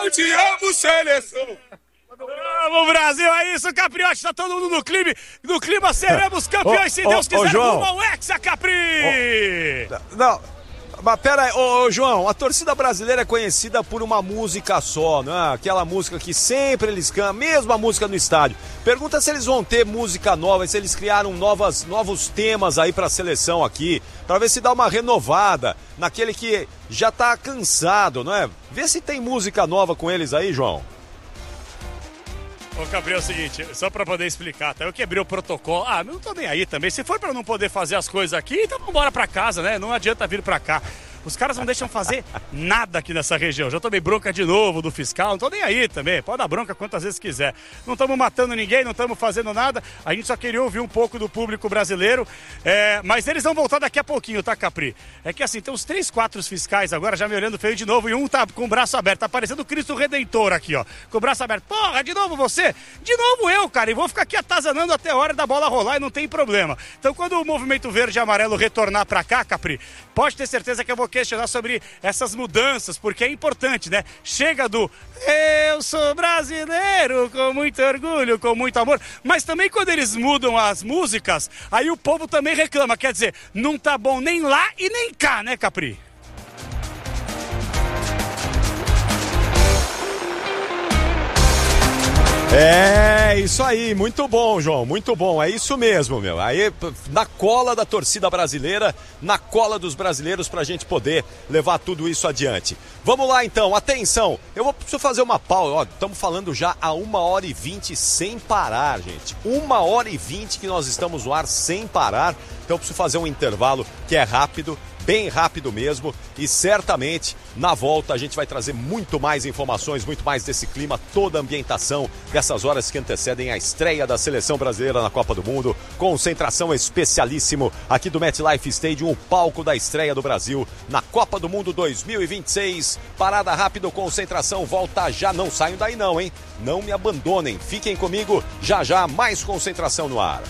Eu te amo, seleção. Vamos, Brasil, é isso, Capriote, tá todo mundo no clima, seremos campeões, se Deus quiser, rumo ao Hexa, Capri! Não, mas pera aí, ô João, a torcida brasileira é conhecida por uma música só, né? Aquela música que sempre eles cantam, mesma música no estádio. Pergunta se eles vão ter música nova, se eles criaram novos temas aí pra seleção aqui, pra ver se dá uma renovada naquele que já tá cansado, não é? Vê se tem música nova com eles aí, João. Ô, Gabriel, é o seguinte, só pra poder explicar, tá? Eu quebrei o protocolo. Não tô nem aí também. Se for pra não poder fazer as coisas aqui, então vambora pra casa, né? Não adianta vir pra cá. Os caras não deixam fazer nada aqui nessa região. Já tomei bronca de novo do fiscal, não tô nem aí também. Pode dar bronca quantas vezes quiser. Não estamos matando ninguém, não estamos fazendo nada. A gente só queria ouvir um pouco do público brasileiro. Mas eles vão voltar daqui a pouquinho, tá, Capri? É que assim, tem uns 3, 4 fiscais agora já me olhando feio de novo e um tá com o braço aberto. Tá parecendo o Cristo Redentor aqui, ó. Com o braço aberto. Porra, de novo você? De novo eu, cara. E vou ficar aqui atazanando até a hora da bola rolar e não tem problema. Então quando o movimento verde e amarelo retornar pra cá, Capri, pode ter certeza que eu vou questionar sobre essas mudanças, porque é importante, né? Chega do eu sou brasileiro, com muito orgulho, com muito amor, mas também quando eles mudam as músicas, aí o povo também reclama, quer dizer, não tá bom nem lá e nem cá, né, Capri? É, isso aí, muito bom, João, muito bom, é isso mesmo, meu. Aí, na cola da torcida brasileira, na cola dos brasileiros pra gente poder levar tudo isso adiante. Vamos lá então, atenção, preciso fazer uma pausa, ó, estamos falando já há 1h20 sem parar, gente. 1h20 que nós estamos no ar sem parar, então eu preciso fazer um intervalo que é rápido, bem rápido mesmo, e certamente na volta a gente vai trazer muito mais informações, muito mais desse clima, toda a ambientação dessas horas que antecedem a estreia da seleção brasileira na Copa do Mundo. Concentração especialíssimo aqui do MetLife Stadium, o palco da estreia do Brasil na Copa do Mundo 2026. Parada rápida, concentração, volta já, não saiam daí não, hein? Não me abandonem, fiquem comigo, já já mais concentração no ar.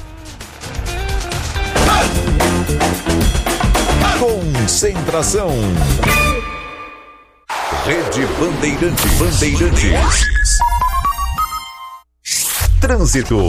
Concentração. Rede Bandeirantes. Trânsito.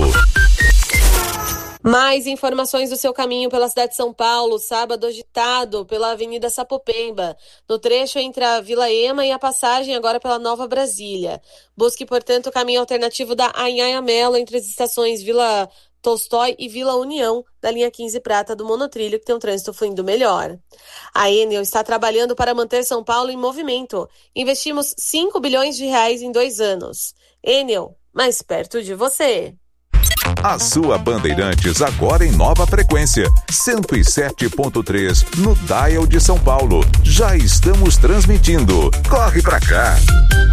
Mais informações do seu caminho pela cidade de São Paulo, sábado agitado pela Avenida Sapopemba, no trecho entre a Vila Ema e a passagem agora pela Nova Brasília. Busque, portanto, o caminho alternativo da Anhanha Melo entre as estações Vila Tolstói e Vila União, da linha 15 Prata do monotrilho, que tem um trânsito fluindo melhor. A Enel está trabalhando para manter São Paulo em movimento. Investimos 5 bilhões de reais em 2 anos. Enel, mais perto de você. A sua Bandeirantes agora em nova frequência, 107.3 no dial de São Paulo. Já estamos transmitindo. Corre pra cá!